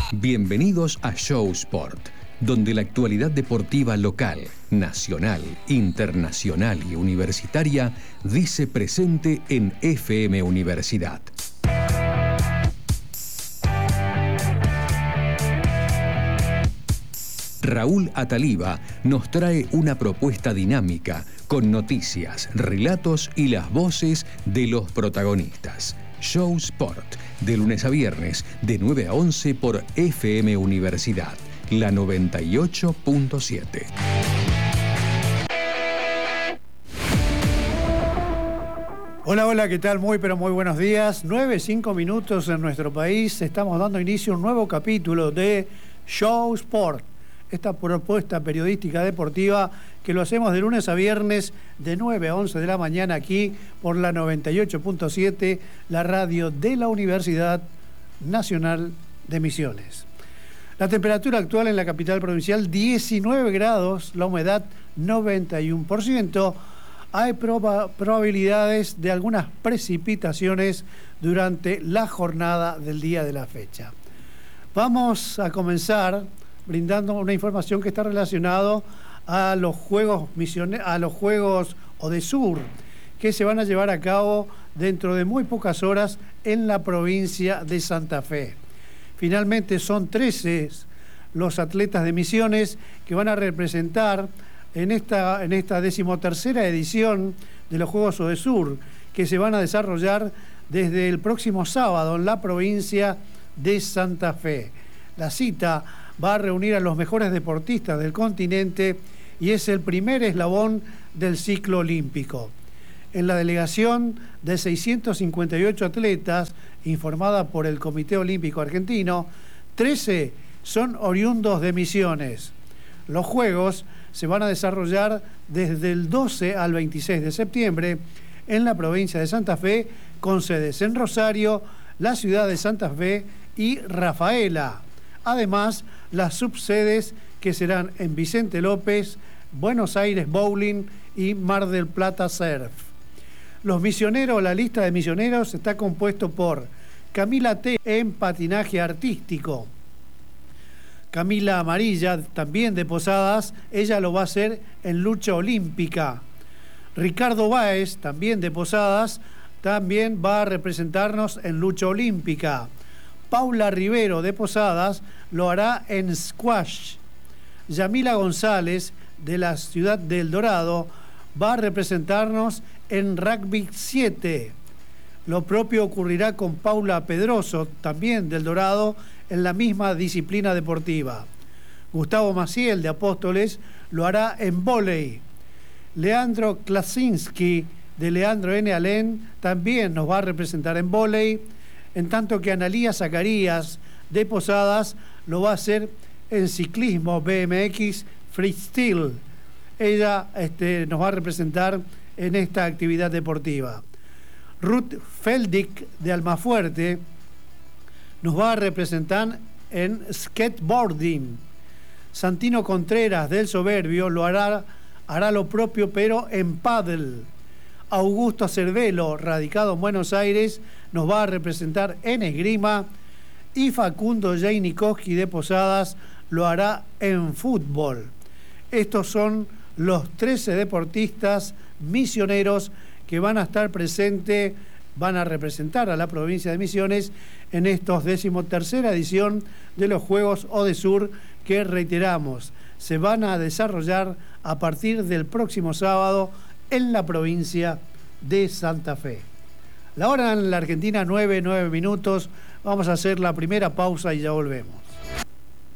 Bienvenidos a Show Sport, donde la actualidad deportiva local, nacional, internacional y universitaria dice presente en FM Universidad. Raúl Ataliba nos trae una propuesta dinámica con noticias, relatos y las voces de los protagonistas. Show Sport, de lunes a viernes, de 9 a 11 por FM Universidad, la 98.7. Hola, ¿qué tal? Muy buenos días. 9:05 minutos en nuestro país. Estamos dando inicio a un nuevo capítulo de Show Sport, esta propuesta periodística deportiva que lo hacemos de lunes a viernes de 9 a 11 de la mañana aquí por la 98.7, la radio de la Universidad Nacional de Misiones. La temperatura actual en la capital provincial 19 grados, la humedad 91%. Hay probabilidades de algunas precipitaciones durante la jornada del día de la fecha. Vamos a comenzar brindando una información que está relacionado a los Juegos ODESUR, que se van a llevar a cabo dentro de muy pocas horas en la provincia de Santa Fe. Finalmente son 13 los atletas de Misiones que van a representar en esta 13ª edición de los Juegos ODESUR, que se van a desarrollar desde el próximo sábado en la provincia de Santa Fe. La cita va a reunir a los mejores deportistas del continente y es el primer eslabón del ciclo olímpico. En la delegación de 658 atletas, informada por el Comité Olímpico Argentino, 13 son oriundos de Misiones. Los Juegos se van a desarrollar desde el 12 al 26 de septiembre en la provincia de Santa Fe, con sedes en Rosario, la ciudad de Santa Fe y Rafaela. Además, las subsedes que serán en Vicente López, Buenos Aires Bowling y Mar del Plata Surf. Los misioneros, la lista de misioneros está compuesto por Camila T. en patinaje artístico, Camila Amarilla, también de Posadas, ella lo va a hacer en lucha olímpica. Ricardo Báez, también de Posadas, también va a representarnos en lucha olímpica. Paula Rivero, de Posadas, lo hará en squash. Yamila González, de la ciudad de El Dorado, va a representarnos en rugby 7. Lo propio ocurrirá con Paula Pedroso, también del Dorado, en la misma disciplina deportiva. Gustavo Maciel, de Apóstoles, lo hará en vóley. Leandro Klasinski, de Leandro N. Alén, también nos va a representar en vóley, en tanto que Analía Zacarías, de Posadas, lo va a hacer en ciclismo BMX freestyle. Ella nos va a representar en esta actividad deportiva. Ruth Feldick, de Almafuerte, nos va a representar en skateboarding. Santino Contreras, del Soberbio, hará lo propio, pero en paddle. Augusto Cervelo, radicado en Buenos Aires, nos va a representar en esgrima, y Facundo Jainikoski, de Posadas, lo hará en fútbol. Estos son los 13 deportistas misioneros que van a estar presentes, van a representar a la provincia de Misiones en estos 13ª edición de los Juegos ODESUR, que, reiteramos, se van a desarrollar a partir del próximo sábado en la provincia de Santa Fe. La hora en la Argentina, 9 minutos. Vamos a hacer la primera pausa y ya volvemos.